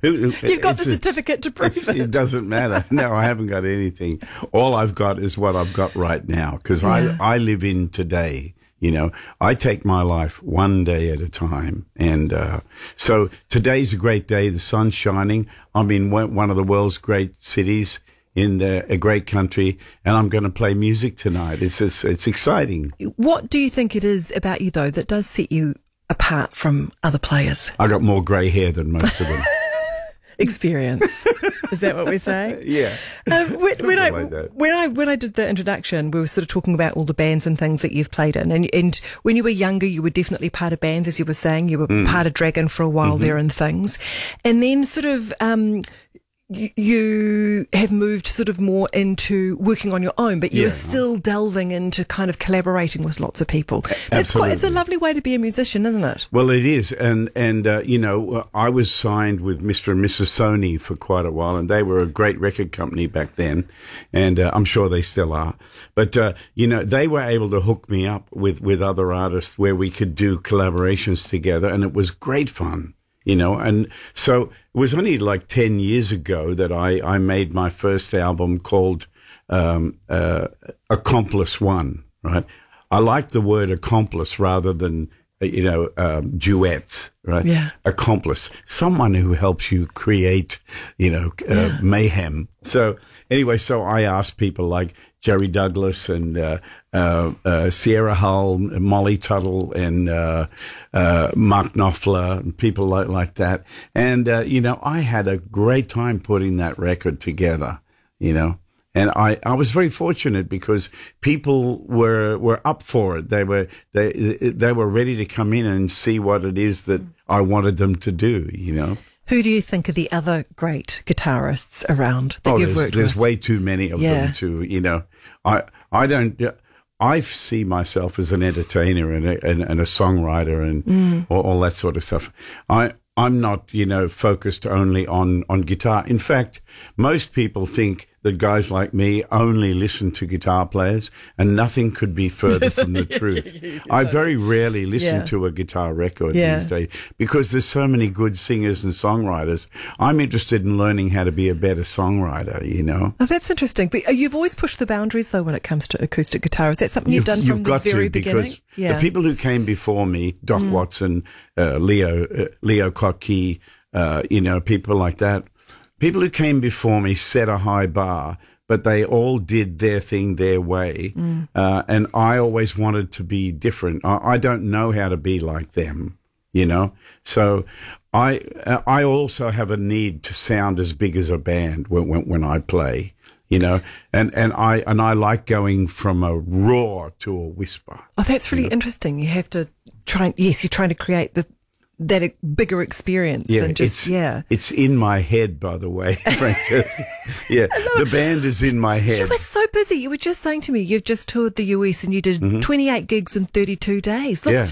You've got the certificate to prove it. It doesn't matter. No, I haven't got anything. All I've got is what I've got right now, because I live in today. I take my life one day at a time. And so today's a great day. The sun's shining. I'm in one of the world's great cities in a great country, and I'm going to play music tonight. It's exciting. What do you think it is about you, though, that does set you apart from other players? I got more grey hair than most of them. Experience. Is that what we say? Yeah. When I did the introduction, we were sort of talking about all the bands and things that you've played in, and when you were younger, you were definitely part of bands, as you were saying. You were part of Dragon for a while there and things, and then sort of you have moved sort of more into working on your own, but you're still delving into kind of collaborating with lots of people. It's a lovely way to be a musician, isn't it? Well, it is. And I was signed with Mr. and Mrs. Sony for quite a while, and they were a great record company back then. And I'm sure they still are. But, they were able to hook me up with other artists where we could do collaborations together, and it was great fun. And so it was only like 10 years ago that I made my first album called Accomplice One, right? I like the word accomplice rather than, duets, right? Yeah. Accomplice, someone who helps you create, mayhem. So anyway, so I asked people like Jerry Douglas and Sierra Hull, Molly Tuttle, and Mark Knopfler, and people like that. And, I had a great time putting that record together, And I was very fortunate because people were up for it. They were ready to come in and see what it is that I wanted them to do, Who do you think are the other great guitarists around that you've worked with? There's way too many of them to, I see myself as an entertainer and a songwriter and all that sort of stuff. I'm not, focused only on guitar. In fact, most people think that guys like me only listen to guitar players, and nothing could be further from the truth. I very rarely listen to a guitar record these days because there's so many good singers and songwriters. I'm interested in learning how to be a better songwriter, Oh, that's interesting. But you've always pushed the boundaries, though, when it comes to acoustic guitar. Is that something you've done from the very beginning? The people who came before me, Doc Watson, Leo Kottke, people like that, people who came before me set a high bar, but they all did their thing their way. And I always wanted to be different. I don't know how to be like them, So I also have a need to sound as big as a band when I play. And I like going from a roar to a whisper. Oh, that's really interesting. You have to you're trying to create that bigger experience than just, It's in my head, by the way, Francesca. The band is in my head. You were so busy. You were just saying to me, you've just toured the US and you did 28 gigs in 32 days. Look,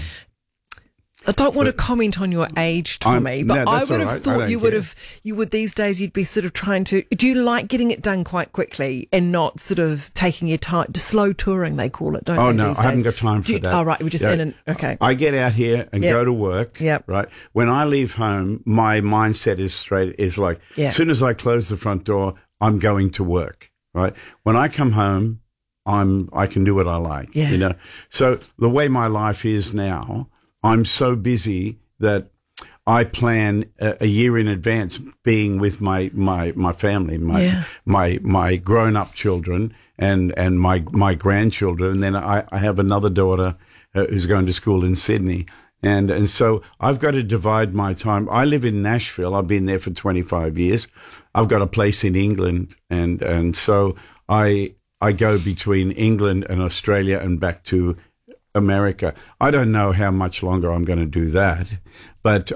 I don't want to comment on your age, Tommy, but I would have thought you would these days, you'd be sort of trying to, do you like getting it done quite quickly and not sort of taking your time, slow touring they call it, don't they? Oh, no, I haven't got time for that. Oh, right, we're just in and, okay. I get out here and go to work, right? When I leave home, my mindset is straight, is like, as soon as I close the front door, I'm going to work, right? When I come home, I can do what I like, So the way my life is now, I'm so busy that I plan a year in advance being with my family, my grown up children and my grandchildren. And then I have another daughter who's going to school in Sydney. And so I've got to divide my time. I live in Nashville. I've been there for 25 years. I've got a place in England. And so I go between England and Australia and back to America. I don't know how much longer I'm going to do that, but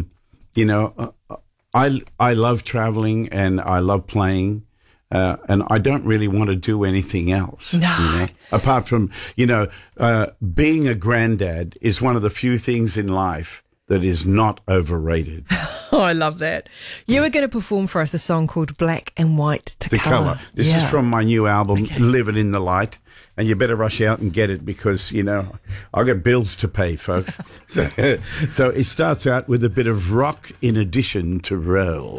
I love traveling and I love playing, and I don't really want to do anything else. No. Apart from being a granddad is one of the few things in life that is not overrated. Oh, I love that. You were going to perform for us a song called Black and White to Colour. This is from my new album, Living in the Light. And you better rush out and get it because, I've got bills to pay, folks. So it starts out with a bit of rock in addition to roll.